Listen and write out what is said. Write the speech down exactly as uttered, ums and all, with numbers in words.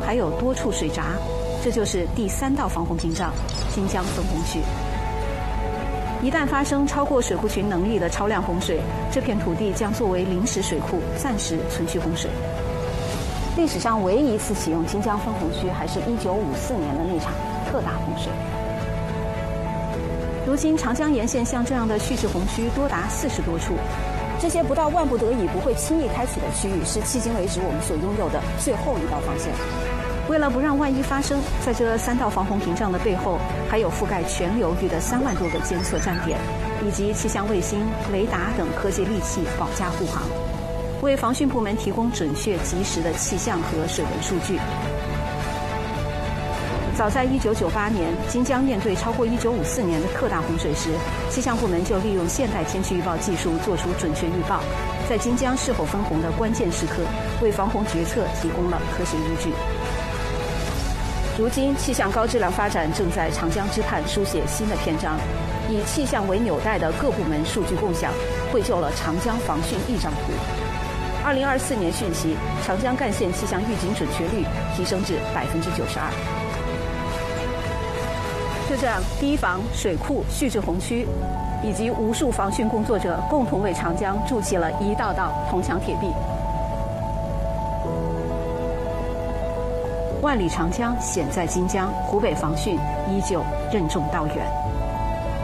还有多处水闸，这就是第三道防洪屏障——金江分洪区。一旦发生超过水库群能力的超量洪水，这片土地将作为临时水库，暂时存续洪水。历史上唯一一次启用金江分洪区，还是一九五四年的那场特大洪水。如今，长江沿线像这样的蓄滞洪区多达四十多处。这些不到万不得已不会轻易开启的区域，是迄今为止我们所拥有的最后一道防线。为了不让万一发生，在这三道防洪屏障的背后，还有覆盖全流域的三万多个监测站点，以及气象卫星、雷达等科技利器保驾护航，为防汛部门提供准确及时的气象和水文数据。早在一九九八年，金江面对超过一九五四年的特大洪水时，气象部门就利用现代天气预报技术做出准确预报，在金江是否分洪的关键时刻，为防洪决策提供了科学依据。如今，气象高质量发展正在长江之畔书写新的篇章，以气象为纽带的各部门数据共享，绘就了长江防汛一张图。二零二四年汛期，长江干线气象预警准确率提升至百分之九十二。就这样，堤防、水库、蓄滞洪区，以及无数防汛工作者共同为长江筑起了一道道铜墙铁壁。万里长江险在金江，湖北防汛依旧任重道远。